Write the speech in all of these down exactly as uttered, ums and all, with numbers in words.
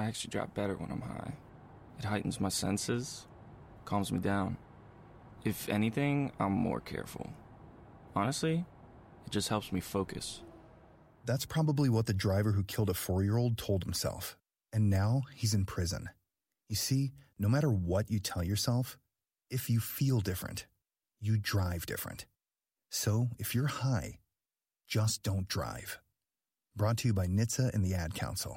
actually drive better when I'm high. It heightens my senses, calms me down. If anything, I'm more careful. Honestly, it just helps me focus. That's probably what the driver who killed a four-year-old told himself. And now he's in prison. You see, no matter what you tell yourself, if you feel different, you drive different. So if you're high, just don't drive. Brought to you by N H T S A and the Ad Council.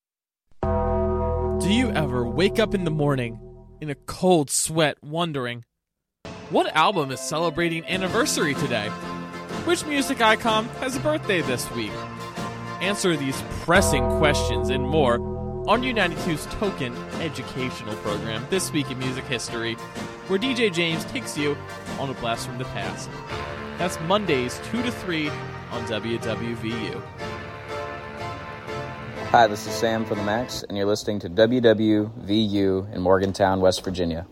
Do you ever wake up in the morning in a cold sweat wondering, what album is celebrating anniversary today? Which music icon has a birthday this week? Answer these pressing questions and more on U ninety-two's Token educational program, This Week in Music History, where D J James takes you on a blast from the past. That's Mondays two to three on W W V U. Hi, this is Sam from the Max, and you're listening to W W V U in Morgantown, West Virginia.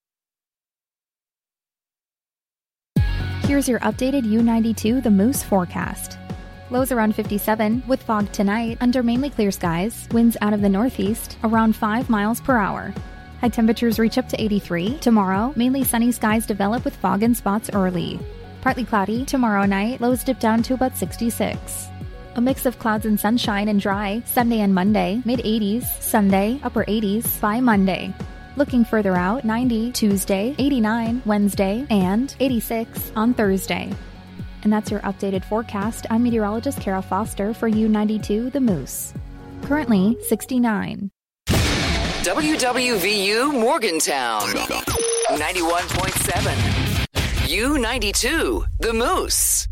Here's your updated U ninety-two The Moose forecast. Lows around fifty-seven, with fog tonight, under mainly clear skies, winds out of the northeast, around five miles per hour. High temperatures reach up to eighty-three. Tomorrow, mainly sunny skies develop with fog in spots early. Partly cloudy, tomorrow night, lows dip down to about sixty-six. A mix of clouds and sunshine and dry, Sunday and Monday, mid-eighties, Sunday, upper eighties, by Monday. Looking further out, ninety Tuesday, eighty-nine Wednesday, and eighty-six on Thursday. And that's your updated forecast. I'm meteorologist Kara Foster for U ninety-two The Moose. Currently sixty-nine. W W V U Morgantown, ninety-one point seven. U ninety-two The Moose.